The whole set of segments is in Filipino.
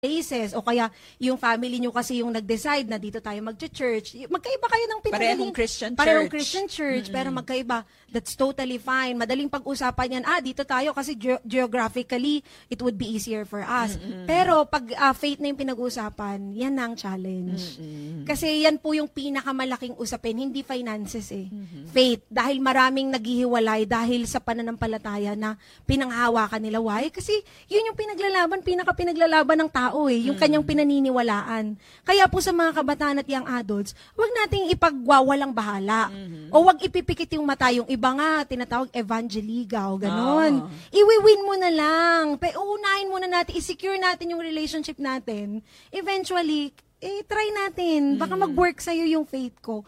places o kaya yung family nyo kasi yung nag-decide na dito tayo mag-church. Magkaiba kayo ng Parehong Christian Parehong church. Christian church, pero magkaiba. That's totally fine. Madaling pag-usapan yan, dito tayo kasi geographically, it would be easier for us. Pero pag faith na yung pinag-usapan, yan na ang challenge. Kasi yan po yung pinakamalaking usapin, hindi finances eh. Faith. Dahil maraming naghihiwalay dahil sa pananampalataya na pinanghawakan nila. Why? Kasi yun yung pinaka-pinaglalaban ng tao yung kanyang pinaniniwalaan. Kaya po sa mga kabataan at young adults, wag nating ipagwawalang bahala. O wag ipipikit yung mata. Yung iba nga, tinatawag evangeligaw, ganon. Iwi-win mo na lang. Uunahin muna natin, i-secure natin yung relationship natin. Eventually, try natin. Baka mag-work sa'yo yung faith ko.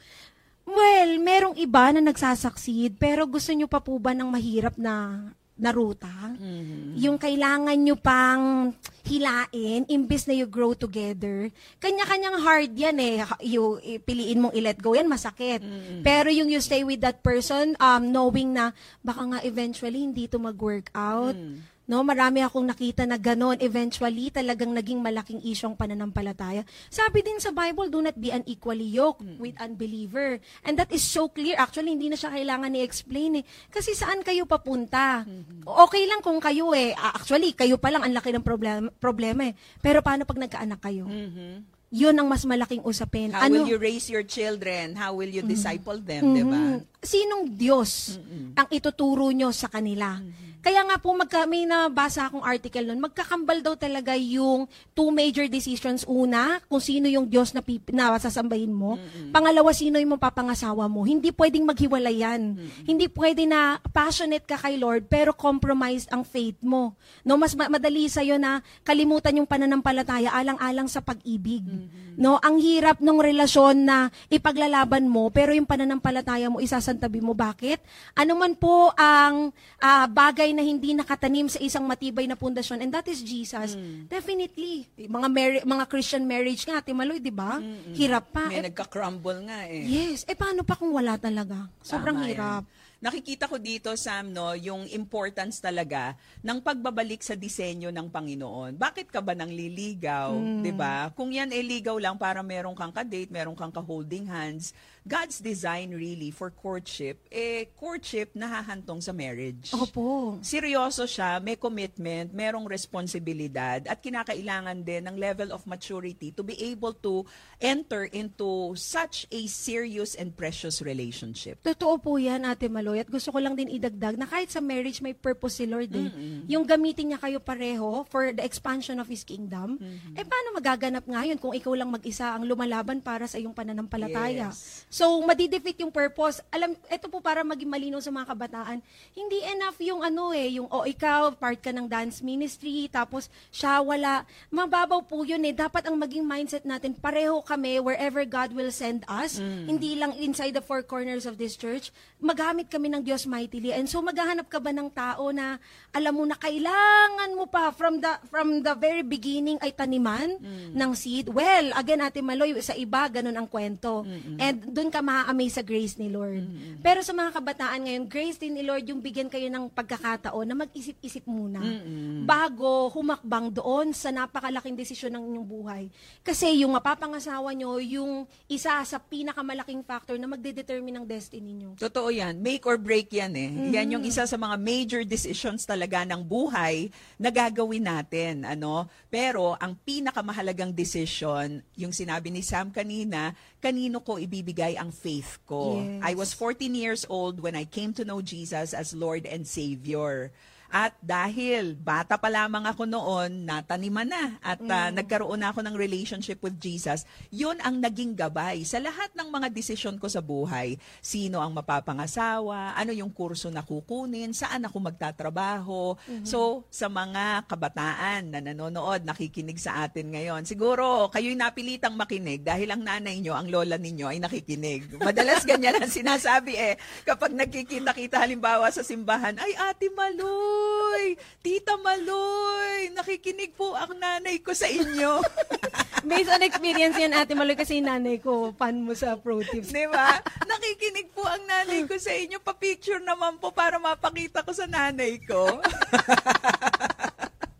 Well, merong iba na nagsasucceed, pero gusto nyo pa po ba ng mahirap na ruta? Yung kailangan nyo pang hilain, imbis na you grow together. Kanya-kanyang hard yan eh. Piliin mong i-let go yan, masakit. Pero yung you stay with that person, knowing na baka nga eventually hindi to mag-work out. No, marami akong nakita na ganon. Eventually, talagang naging malaking isyong pananampalataya. Sabi din sa Bible, do not be unequally yoked with unbeliever. And that is so clear. Actually, hindi na siya kailangan i-explain eh. Kasi saan kayo papunta? Okay lang kung kayo actually, kayo pa lang ang laki ng problema eh. Pero paano pag nagkaanak kayo? Yun ang mas malaking usapin. How will you raise your children? How will you disciple them, diba? Sinong Diyos ang ituturo nyo sa kanila? Kaya nga po, may nabasa akong article nun, magkakambal daw talaga yung two major decisions. Una, kung sino yung Diyos na sasambahin mo. Pangalawa, sino yung mapapangasawa mo. Hindi pwedeng maghiwalay yan. Hindi pwede na passionate ka kay Lord, pero compromised ang faith mo. No, mas madali sa'yo na kalimutan yung pananampalataya alang-alang sa pag-ibig. No, ang hirap ng relasyon na ipaglalaban mo, pero yung pananampalataya mo isasantabi mo. Bakit? Ano man po ang bagay na hindi nakatanim sa isang matibay na pundasyon, and that is Jesus. Definitely. Mga Christian marriage nga, Timaloy, di ba? Hirap pa. May nagka-crumble nga eh. Yes. Paano pa kung wala talaga? Sobrang hirap. Nakikita ko dito, Sam, no, yung importance talaga ng pagbabalik sa disenyo ng Panginoon. Bakit ka ba nang liligaw, 'di ba? Kung yan ligaw lang para meron kang ka-date, meron kang ka-holding hands, God's design really for courtship, courtship nahahantong sa marriage. Opo. Seryoso siya, may commitment, merong responsibilidad, at kinakailangan din ng level of maturity to be able to enter into such a serious and precious relationship. Totoo po yan, Ate Maloy. At gusto ko lang din idagdag na kahit sa marriage may purpose si Lord eh. Yung gamitin niya kayo pareho for the expansion of His kingdom. Paano magaganap nga yun kung ikaw lang mag-isa ang lumalaban para sa iyong pananampalataya? Yes. So, madidefeat yung purpose. Ito po para maging malinaw sa mga kabataan, hindi enough yung ikaw, part ka ng dance ministry, tapos siya wala. Mababaw po yun eh. Dapat ang maging mindset natin, pareho kami wherever God will send us. Hindi lang inside the four corners of this church. Magamit kami ng Diyos mightily. And so, maghahanap ka ba ng tao na alam mo na kailangan mo pa from the very beginning ay taniman ng seed? Well, again, Ate Maloy, sa iba, ganun ang kwento. And doon ka maa-amaze sa grace ni Lord. Pero sa mga kabataan ngayon, grace din ni Lord yung bigyan kayo ng pagkakataon na mag-isip-isip muna bago humakbang doon sa napakalaking desisyon ng inyong buhay. Kasi yung mapapangasawa nyo, yung isa sa pinakamalaking factor na magdedetermine ng destiny nyo. Totoo yan. Make or break yan eh. Yan yung isa sa mga major decisions talaga ng buhay na gagawin natin. Pero ang pinakamahalagang decision, yung sinabi ni Sam kanina, kanino ko ibibigay ang faith ko. Yes. I was 14 years old when I came to know Jesus as Lord and Savior. At dahil bata pa lamang ako noon, nataniman na at nagkaroon na ako ng relationship with Jesus, yun ang naging gabay sa lahat ng mga desisyon ko sa buhay. Sino ang mapapangasawa, ano yung kurso na kukunin, saan ako magtatrabaho. So, sa mga kabataan na nanonood, nakikinig sa atin ngayon, siguro kayo'y napilitang makinig dahil ang nanay nyo, ang lola ninyo ay nakikinig. Madalas ganyan ang sinasabi kapag nagkikita-kita halimbawa sa simbahan, ay Ate Maloy, Tita Maloy, nakikinig po ang nanay ko sa inyo. Based on experience yan, Ate Maloy, kasi nanay ko, fan mo sa Pro Tips. Diba? Nakikinig po ang nanay ko sa inyo. Pa-picture naman po para mapakita ko sa nanay ko.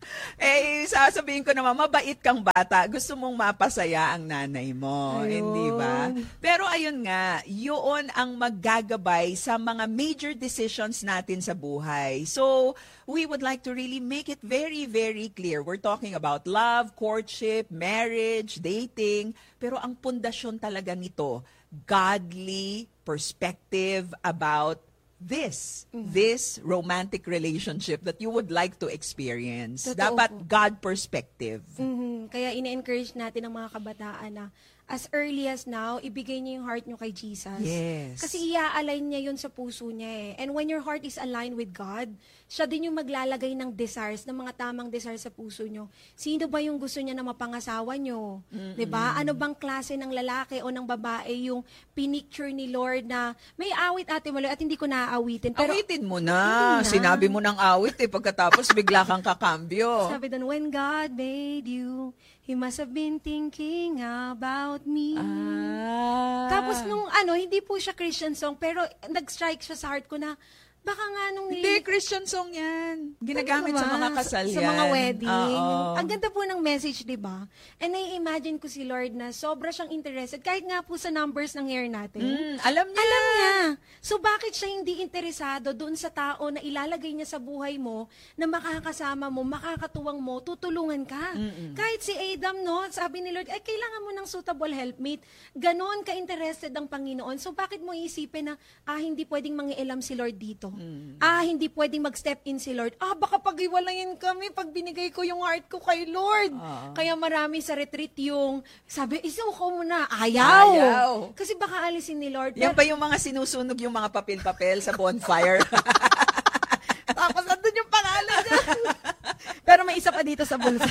Sasabihin ko naman, mabait kang bata. Gusto mong mapasaya ang nanay mo. Ayun. Hindi ba? Pero ayun nga, yun ang maggagabay sa mga major decisions natin sa buhay. So, we would like to really make it very, very clear. We're talking about love, courtship, marriage, dating. Pero ang pundasyon talaga nito, godly perspective about this romantic relationship that you would like to experience. Totoo Dapat po. God perspective. Kaya ine-encourage natin ang mga kabataan na as early as now, ibigay niyo yung heart niyo kay Jesus. Yes. Kasi ia-align niya yun sa puso niya eh. And when your heart is aligned with God, siya din yung maglalagay ng desires, ng mga tamang desires sa puso niyo. Sino ba yung gusto niya na mapangasawa niyo? 'Di ba? Ano bang klase ng lalaki o ng babae yung pinicture ni Lord na may awit, Ate Maloy, at hindi ko naaawitin. Pero Awitin mo na. Hindi na. Sinabi mo ng awit pagkatapos bigla kang kakambyo. sabi doon, when God made you, He must have been thinking about me. Tapos nung hindi po siya Christian song, pero nag-strike siya sa heart ko na, baka nga nung Hindi, Christian song yan. Ginagamit sa mga kasal sa yan. mga wedding. Oo. Ang ganda po ng message, di ba? And I-imagine ko si Lord na sobra siyang interested, kahit nga po sa numbers ng hair natin. Alam niya. Alam niya. So bakit siya hindi interesado doon sa tao na ilalagay niya sa buhay mo, na makakasama mo, makakatuwang mo, tutulungan ka. Kahit si Adam, no, sabi ni Lord, ay kailangan mo ng suitable helpmate. Ganon ka-interested ang Panginoon. So bakit mo iisipin na, hindi pwedeng mangialam si Lord dito? Hindi pwedeng mag-step in si Lord. Baka pag-iwalayin kami pag binigay ko yung heart ko kay Lord. Kaya marami sa retreat yung, sabi, isuko mo na. Ayaw. Kasi baka alisin ni Lord. Yan pa yung mga sinusunog yung mga papel-papel sa bonfire. Tapos andun yung pangalan niya. Pero may isa pa dito sa bulsa.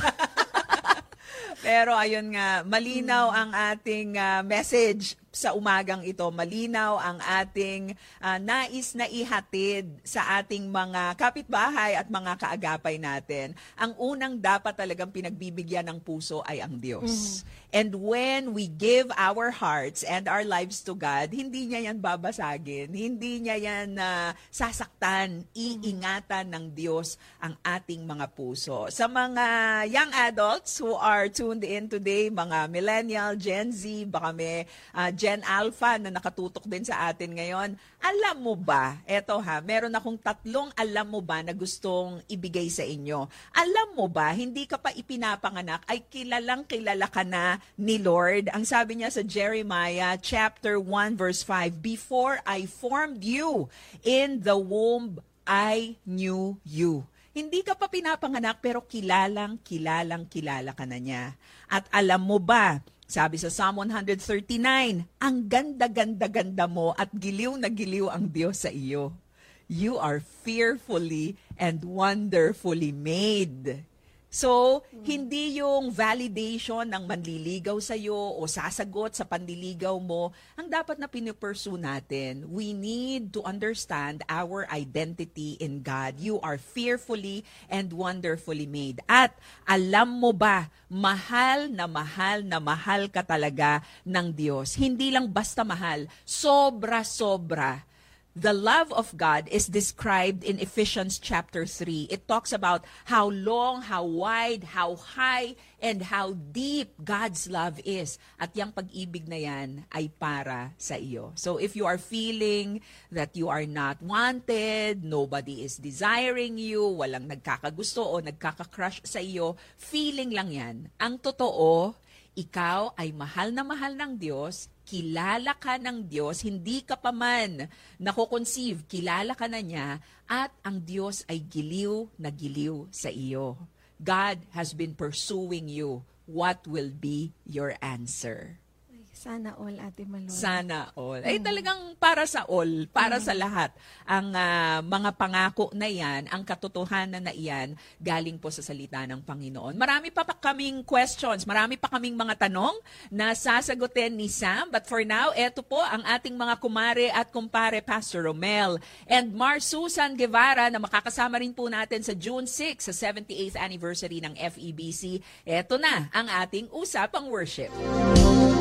Pero ayun nga, malinaw ang ating message sa umagang ito. Malinaw ang ating nais na ihatid sa ating mga kapitbahay at mga kaagapay natin. Ang unang dapat talagang pinagbibigyan ng puso ay ang Diyos. And when we give our hearts and our lives to God, hindi niya yan babasagin. Hindi niya yan sasaktan. Iingatan ng Diyos ang ating mga puso. Sa mga young adults who are tuned in today, mga millennial, Gen Z, baka may Gen Alpha na nakatutok din sa atin ngayon, alam mo ba, meron akong 3 alam mo ba na gustong ibigay sa inyo. Alam mo ba, hindi ka pa ipinapanganak, ay kilalang kilala ka na ni Lord. Ang sabi niya sa Jeremiah chapter 1 verse 5, before I formed you in the womb, I knew you. Hindi ka pa pinapanganak pero kilala ka na niya. At alam mo ba, sabi sa Psalm 139, ang ganda-ganda-ganda mo at giliw na giliw ang Diyos sa iyo. You are fearfully and wonderfully made. So, hindi yung validation ng manliligaw sa'yo o sasagot sa panliligaw mo ang dapat na pinupursue natin. We need to understand our identity in God. You are fearfully and wonderfully made. At alam mo ba, mahal na mahal ka talaga ng Diyos. Hindi lang basta mahal, sobra-sobra. The love of God is described in Ephesians chapter 3. It talks about how long, how wide, how high, and how deep God's love is. At yung pag-ibig na yan ay para sa iyo. So if you are feeling that you are not wanted, nobody is desiring you, walang nagkakagusto o nagkakakrush sa iyo, feeling lang yan. Ang totoo, ikaw ay mahal ng Diyos, kilala ka ng Diyos, hindi ka pa man nako-conceive, kilala ka na niya, at ang Diyos ay giliw na giliw sa iyo. God has been pursuing you. What will be your answer? Sana all, Ate Maloy. Sana all. Ay talagang para sa all, para sa lahat. Ang mga pangako na yan, ang katotohanan na iyan, galing po sa salita ng Panginoon. Marami pa kaming questions, marami pa kaming mga tanong na sasagutin ni Sam. But for now, eto po ang ating mga kumare at kumpare, Pastor Romel and Mar Susan Guevara, na makakasama rin po natin sa June 6, sa 78th anniversary ng FEBC. Eto na ang ating Usapang Worship.